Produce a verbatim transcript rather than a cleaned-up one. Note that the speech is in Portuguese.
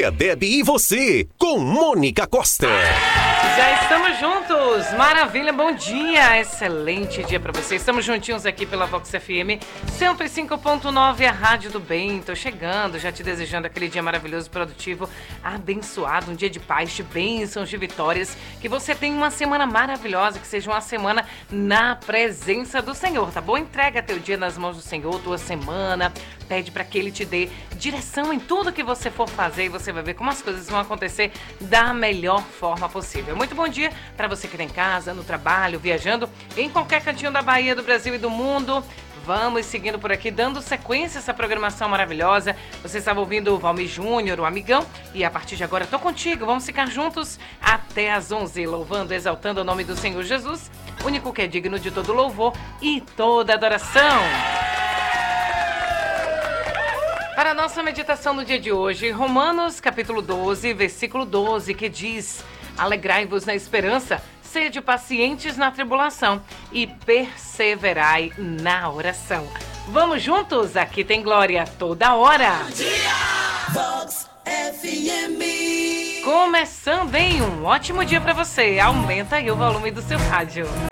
Glória, Debbie e você, com Mônica Costa. Já estamos juntos, maravilha, bom dia, excelente dia pra você. Estamos juntinhos aqui pela Vox F M cento e cinco ponto nove, a rádio do bem. Tô chegando, já te desejando aquele dia maravilhoso, produtivo, abençoado, um dia de paz, de bênçãos, de vitórias. Que você tenha uma semana maravilhosa, que seja uma semana na presença do Senhor, tá bom? Entrega teu dia nas mãos do Senhor, tua semana, pede pra que Ele te dê direção em tudo que você for fazer e você vai ver como as coisas vão acontecer da melhor forma possível. Muito bom dia para você que está em casa, no trabalho, viajando, em qualquer cantinho da Bahia, do Brasil e do mundo. Vamos seguindo por aqui, dando sequência a essa programação maravilhosa. Você estava ouvindo o Valmir Júnior, o Amigão, e a partir de agora tô contigo. Vamos ficar juntos até às onze, louvando, exaltando o nome do Senhor Jesus, único que é digno de todo louvor e toda adoração. Para a nossa meditação no dia de hoje, Romanos capítulo doze, versículo doze, que diz: alegrai-vos na esperança, sede pacientes na tribulação e perseverai na oração. Vamos juntos? Aqui tem glória toda hora. Bom dia! Vox F M. Começando, hein? Um ótimo dia para você. Aumenta aí o volume do seu rádio.